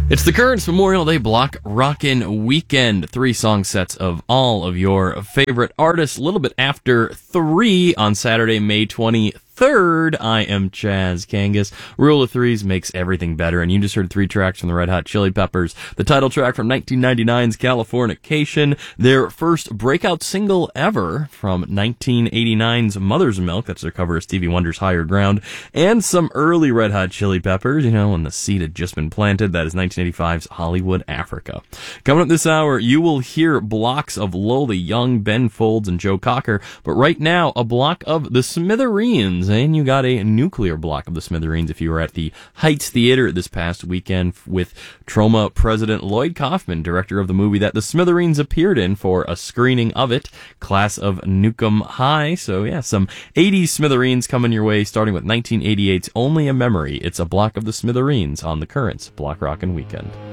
It's the Currents Memorial Day Block Rockin' Weekend. 3 song sets of all of your favorite artists. A little bit after 3 on Saturday, May 23rd. I am Chaz Kangas. Rule of Threes makes everything better. And you just heard 3 tracks from the Red Hot Chili Peppers. The title track from 1999's Californication. Their first breakout single ever from 1989's Mother's Milk. That's their cover of Stevie Wonder's Higher Ground. And some early Red Hot Chili Peppers, when the seed had just been planted. That is 1985's Hollywood Africa. Coming up this hour, you will hear blocks of Lola Young, Ben Folds, and Joe Cocker. But right now, a block of the Smithereens. And you got a nuclear block of the Smithereens if you were at the Heights Theater this past weekend with Troma president Lloyd Kaufman, director of the movie that the Smithereens appeared in for a screening of it, Class of Nukem High. So yeah, some 80s Smithereens coming your way, starting with 1988's Only a Memory. It's a block of the Smithereens on the Currents Block Rockin' Weekend.